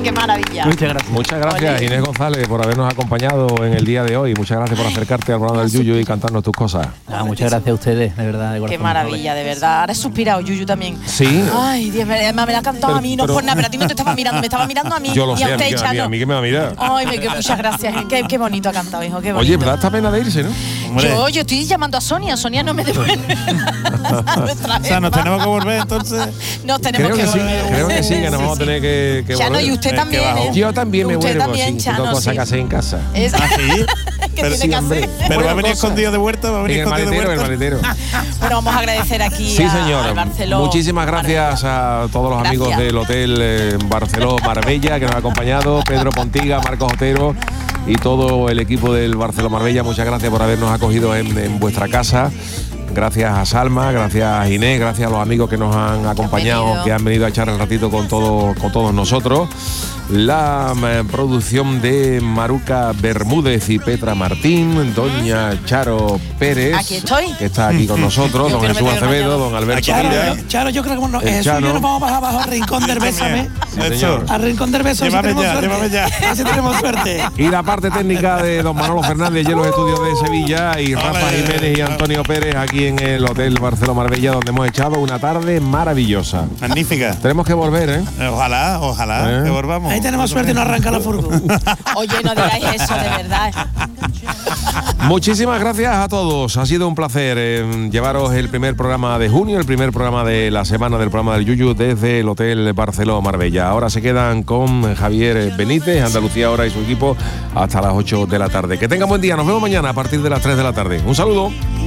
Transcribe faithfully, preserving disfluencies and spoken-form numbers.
qué maravilla. Muchas gracias. Muchas gracias, Olé. Inés González, por habernos acompañado en el día de hoy. Muchas gracias por acercarte al programa del Yuyu y cantarnos tus cosas. Ah, muchas gracias a ustedes, de verdad. De qué maravilla, de verdad. Ahora he suspirado, Yuyu también. Sí. Ay, Dios, me, me la ha cantado pero, a mí, no pero, por nada, pero a ti no te estaba mirando, me estaba mirando a mí. Yo lo y sé, a usted a mí, echando. a mí, a mí que me va a mirar. Ay, me, que, muchas gracias. Qué, qué bonito ha cantado, hijo, qué bonito. Oye, ¿verdad? Está pena de irse, ¿no? Yo, yo estoy llamando a Sonia, Sonia no me devuelve. O sea, nos tenemos que volver entonces. Nos tenemos creo que, que volver. Sí, creo que sí, que nos vamos a tener que, que Chano, volver. y usted eh, también, ¿eh? Yo también me usted vuelvo, también, sí, Chano, tengo cosas sí. que hacer en casa. ¿Es? ¿Ah, sí? ¿Qué pero tiene sí, que hombre. hacer? Pero Bueno, va a venir cosa. escondido de vuelta, va a venir En el escondido maletero, de el vuelta. maletero. Bueno, vamos a agradecer aquí sí, a, señor. al Barceló. Muchísimas gracias Marbella. A todos los Gracias. amigos del Hotel eh, Barceló Marbella que nos ha acompañado, Pedro Pontiga, Marcos Otero y todo el equipo del Barceló Marbella. Muchas gracias por habernos acogido en, en vuestra casa. Gracias a Salma, gracias a Inés, gracias a los amigos que nos han acompañado, que han venido a echar el ratito con, todo, con todos nosotros. La eh, producción de Maruca Bermúdez y Petra Martín, doña Charo Pérez, aquí estoy, que está aquí con nosotros, don Jesús Acevedo, don Alberto Charo, Mira. Charo, yo creo que no, Jesús Chano. y yo nos vamos a bajar abajo al rincón del Bésame. Sí, señor. Al rincón del Bésame. Llévame si ya, suerte. llévame ya. Así tenemos suerte. Y la parte técnica de don Manolo Fernández y en los estudios de Sevilla, y Rafa Ole. Jiménez y Antonio Pérez aquí en el Hotel Barceló Marbella, donde hemos echado una tarde maravillosa. Magnífica. Tenemos que volver, ¿eh? Ojalá, ojalá, ¿Eh? que volvamos. Ahí tenemos suerte y no arranca la furgo. Oye, no digáis eso, de verdad. Muchísimas gracias a todos. Ha sido un placer eh, llevaros el primer programa de junio, el primer programa de la semana del programa del Yuyu desde el Hotel Barceló Marbella. Ahora se quedan con Javier Benítez, Andalucía Ahora y su equipo hasta las ocho de la tarde. Que tengan buen día. Nos vemos mañana a partir de las tres de la tarde. Un saludo.